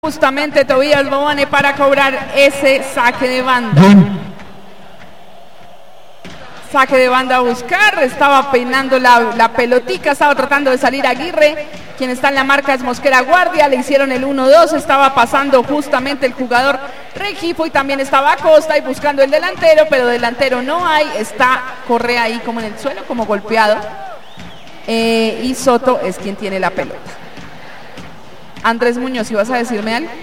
Justamente Tobías Bobone para cobrar ese saque de banda. Saque de banda a buscar, estaba peinando la pelotica, estaba tratando de salir Aguirre, quien está en la marca es Mosquera Guardia, le hicieron el 1-2, estaba pasando justamente el jugador Rengifo y también estaba Acosta y buscando el delantero, pero delantero no hay, está Correa ahí como en el suelo, como golpeado, y Soto es quien tiene la pelota. Andrés Muñoz, ¿si vas a decirme algo?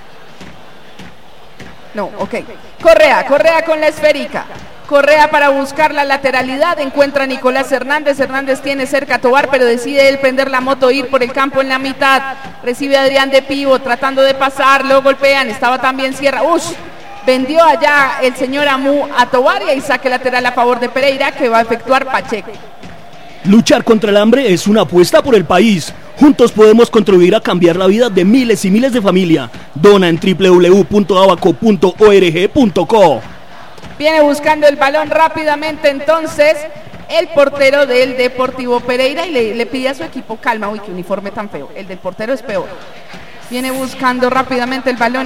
No, ok. Correa con la esférica. Correa para buscar la lateralidad, encuentra a Nicolás Hernández. Hernández tiene cerca a Tobar, pero decide él prender la moto, ir por el campo en la mitad. Recibe a Adrián de Pivo, tratando de pasar, lo golpean, estaba también Sierra. Vendió allá el señor Amu a Tobar y ahí saque lateral a favor de Pereira, que va a efectuar Pacheco. Luchar contra el hambre es una apuesta por el país. Juntos podemos contribuir a cambiar la vida de miles y miles de familias. Dona en www.abaco.org.co. Viene buscando el balón rápidamente entonces el portero del Deportivo Pereira y le pide a su equipo calma. Uy, qué uniforme tan feo. El del portero es peor. Viene buscando rápidamente el balón.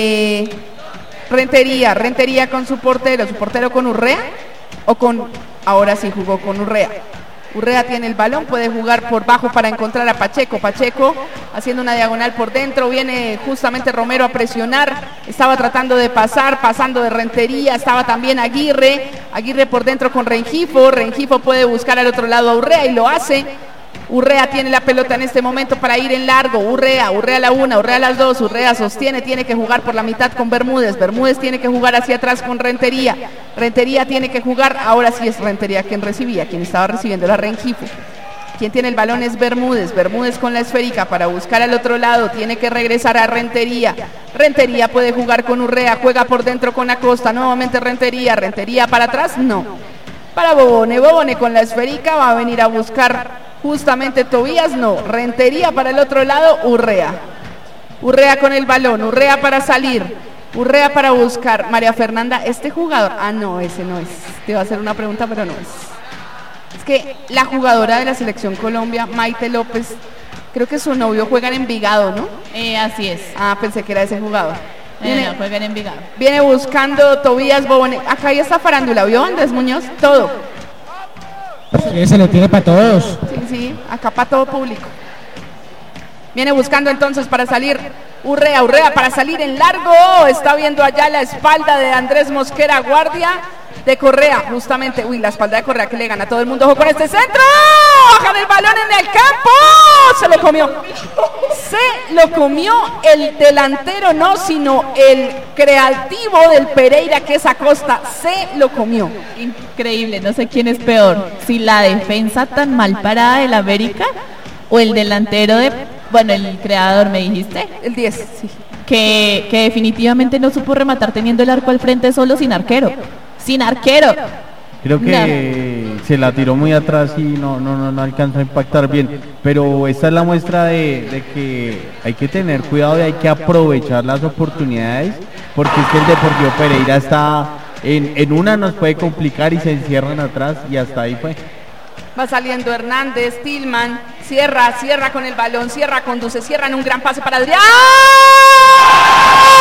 Rentería con su portero con Urrea o con... Ahora sí jugó con Urrea. Urrea tiene el balón, puede jugar por bajo para encontrar a Pacheco. Pacheco haciendo una diagonal por dentro, viene justamente Romero a presionar, estaba tratando de pasando de Rentería, estaba también Aguirre por dentro con Rengifo puede buscar al otro lado a Urrea y lo hace. Urrea tiene la pelota en este momento para ir en largo, Urrea a la una, Urrea a las dos, Urrea sostiene, tiene que jugar por la mitad con Bermúdez tiene que jugar hacia atrás con Rentería tiene que jugar, ahora sí es Rentería quien estaba recibiendo la Rengifo. Quien tiene el balón es Bermúdez con la esférica para buscar al otro lado, tiene que regresar a Rentería puede jugar con Urrea, juega por dentro con Acosta, nuevamente Rentería para atrás, no, para Bobone con la esférica, va a venir a buscar justamente Tobías, no, Rentería para el otro lado, Urrea con el balón, Urrea para salir, Urrea para buscar, María Fernanda, este jugador, no, ese no es, te iba a hacer una pregunta pero no es que la jugadora de la Selección Colombia, Maite López, creo que su novio juega en Envigado, ¿no? Así es. Pensé que era ese jugador. Juega en Envigado. Viene buscando Tobías Bobone, acá ya está farándula, ¿vio Andrés Muñoz? Todo. Sí, se le tiene para todos. Sí, acá para todo público. Viene buscando entonces para salir Urrea para salir en largo. Está viendo allá la espalda de Andrés Mosquera Guardia de Correa, justamente. Uy, la espalda de Correa que le gana a todo el mundo. Ojo con este centro. Bajan el balón en el campo. Se lo comió el delantero, no, sino el creativo del Pereira, que es Acosta. Se lo comió. Increíble, no sé quién es peor. Si la defensa tan mal parada del América o el delantero el creador, me dijiste. El 10, sí. Que definitivamente no supo rematar teniendo el arco al frente solo sin arquero. Creo que se la tiró muy atrás y no alcanzó a impactar bien. Pero esta es la muestra de que hay que tener cuidado y hay que aprovechar las oportunidades, porque es que el Deportivo Pereira está en una, nos puede complicar y se encierran atrás y hasta ahí fue. Va saliendo Hernández, Tillman, cierra con el balón, conduce, en un gran pase para Adrián.